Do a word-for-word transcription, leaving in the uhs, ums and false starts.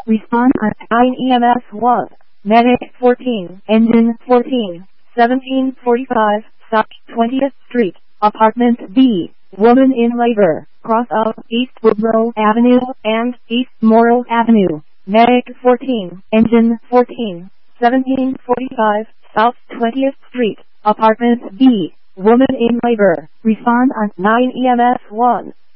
Respond at nine E M S one. Medic fourteen. Engine fourteen. seventeen forty-five. South twentieth Street. Apartment B. Woman in labor. Cross of East Woodrow Avenue and East Morrow Avenue. Medic fourteen. Engine fourteen. seventeen forty-five. South twentieth Street. Apartment B. Woman in labor. Respond at nine E M S one.